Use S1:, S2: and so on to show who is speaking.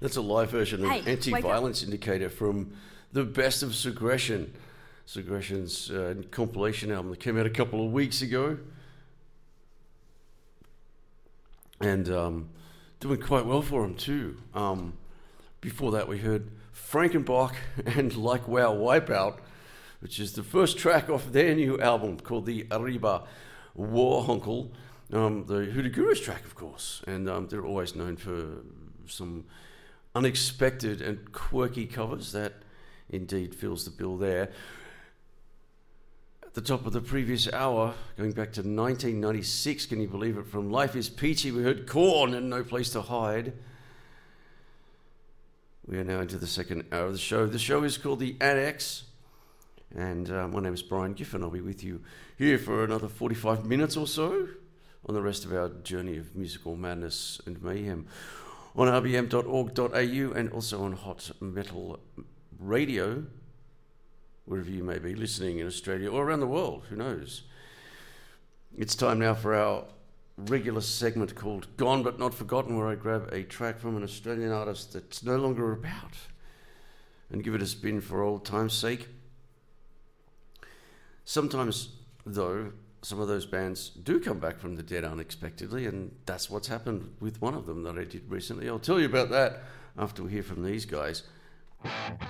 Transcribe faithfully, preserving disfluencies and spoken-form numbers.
S1: That's a live version of
S2: Hey,
S1: Anti-Violence Indicator from the Best of Segression. Segression's uh, compilation album that came out a couple of weeks ago. And um, doing quite well for him too. Um, before that we heard Frankenbach and Like Wow Wipeout, which is the first track off their new album called the Arriba Warhunkel. Um, the Hoodoo Gurus track, of course. And um, they're always known for some unexpected and quirky covers. That indeed fills the bill there. At the top of the previous hour, going back to nineteen ninety-six, can you believe it, from Life is Peachy, we heard Korn and No Place to Hide. We are now into the second hour of the show. The show is called The Annex, and uh, my name is Brian Giffen. I'll be with you here for another forty-five minutes or so on the rest of our journey of musical madness and mayhem on r b m dot org dot a u and also on Hot Metal Radio, wherever you may be listening in Australia or around the world, who knows. It's time now for our regular segment called Gone But Not Forgotten, where I grab a track from an Australian artist that's no longer about and give it a spin for old time's sake. Sometimes, though, some of those bands do come back from the dead unexpectedly, and that's what's happened with one of them that I did recently. I'll tell you about that after we hear from these guys.